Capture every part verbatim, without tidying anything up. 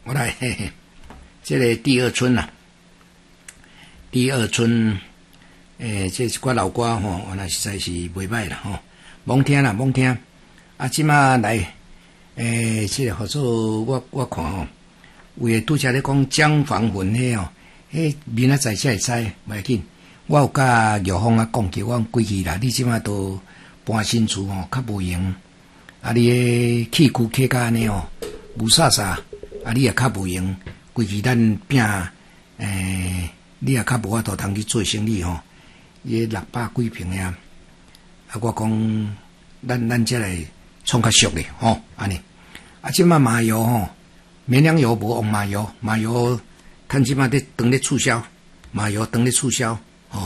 我来，嘿嘿，这个第二春呐、啊，第二春，诶、欸，这一寡老歌吼，原来实在是袂歹啦吼，罔听啦，罔听。啊，即马来，诶、欸，这个合作我我看吼，有诶拄则咧讲江防魂迄哦，迄明仔载才会知，袂要紧。我有甲玉芳啊讲起，我讲规矩啦，你即马都搬新厝吼，较无用。啊，你诶气躯客甲安尼哦，无啥啥，啊，你也较无用。规矩咱拼，诶，你也较无法度通去做生意吼。伊六百几平呀，啊，我讲，咱咱则来创较俗咧吼，安尼。啊，即马麻油吼，绵羊油无用麻油，麻油看即马咧当咧促销，麻油当咧促销吼。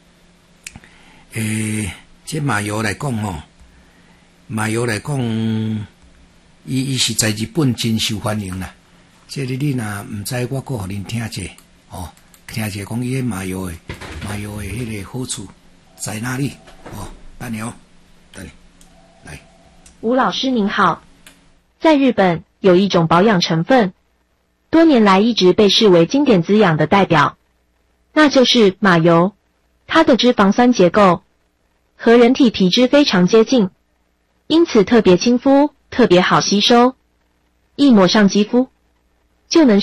诶，这麻油来讲吼，麻油来讲，伊伊是在日本真受欢迎啦。这个你若毋知，我阁互恁听者哦，听者讲伊个麻油诶，麻油诶迄个好处在哪里？哦，等你哦，等你来。 吴老师您好，在日本有一种保养成分，多年来一直被视为经典滋养的代表，那就是马油。它的脂肪酸结构和人体皮脂非常接近，因此特别亲肤，特别好吸收，一抹上肌肤就能